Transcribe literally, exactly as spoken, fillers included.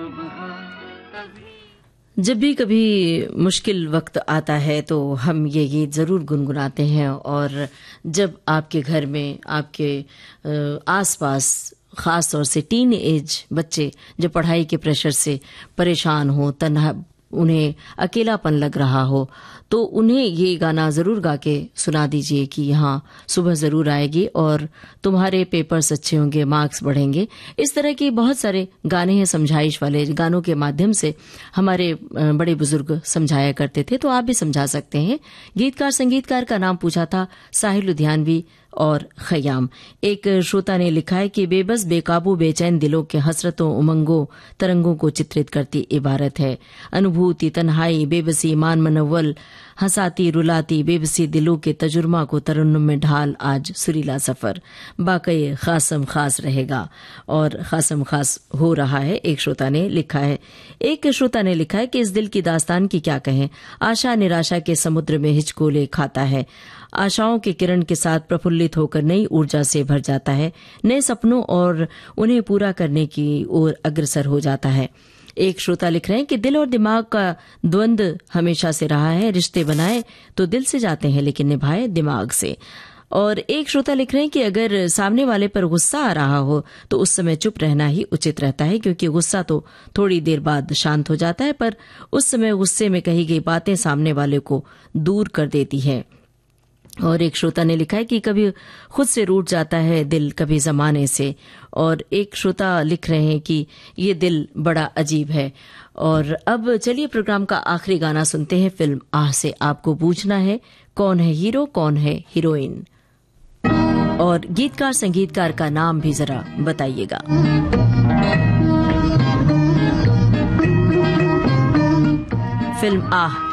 जब भी कभी मुश्किल वक्त आता है तो हम ये गीत ज़रूर गुनगुनाते हैं। और जब आपके घर में आपके आसपास ख़ास तौर से टीन एज बच्चे जो पढ़ाई के प्रेशर से परेशान हो, तन्हा उन्हें अकेलापन लग रहा हो, तो उन्हें ये गाना ज़रूर गा के सुना दीजिए कि यहाँ सुबह ज़रूर आएगी और तुम्हारे पेपर्स अच्छे होंगे, मार्क्स बढ़ेंगे। इस तरह के बहुत सारे गाने हैं, समझाइश वाले गानों के माध्यम से हमारे बड़े बुजुर्ग समझाया करते थे, तो आप भी समझा सकते हैं। गीतकार संगीतकार का नाम पूछा था साहिल लुधियानवी और खयाम। एक श्रोता ने लिखा है कि बेबस बेकाबू बेचैन दिलों के हसरतों उमंगों तरंगों को चित्रित करती इबारत है। अनुभूति तन्हाई बेबसी मान मनव्वल हंसाती रुलाती बेबसी दिलों के तजुर्मा को तरन्नुम में ढाल आज सुरीला सफर बाकई खासम खास रहेगा। और खासम खास हो रहा है, एक श्रोता ने लिखा है। एक श्रोता ने लिखा है कि इस दिल की दास्तान की क्या कहें, आशा निराशा के समुद्र में हिचकोले खाता है, आशाओं के किरण के साथ प्रफुल्लित होकर नई ऊर्जा से भर जाता है, नए सपनों और उन्हें पूरा करने की ओर अग्रसर हो जाता है। एक श्रोता लिख रहे हैं कि दिल और दिमाग का द्वंद्व हमेशा से रहा है, रिश्ते बनाए तो दिल से जाते हैं लेकिन निभाए दिमाग से। और एक श्रोता लिख रहे हैं कि अगर सामने वाले पर गुस्सा आ रहा हो तो उस समय चुप रहना ही उचित रहता है, क्योंकि गुस्सा तो थोड़ी देर बाद शांत हो जाता है, पर उस समय गुस्से में कही गई बातें सामने वाले को दूर कर देती है। और एक श्रोता ने लिखा है कि कभी खुद से रूठ जाता है दिल, कभी जमाने से। और एक श्रोता लिख रहे हैं कि ये दिल बड़ा अजीब है। और अब चलिए प्रोग्राम का आखिरी गाना सुनते हैं फिल्म आह से। आपको पूछना है कौन है हीरो कौन है हीरोइन, और गीतकार संगीतकार का नाम भी जरा बताइएगा। फिल्म आह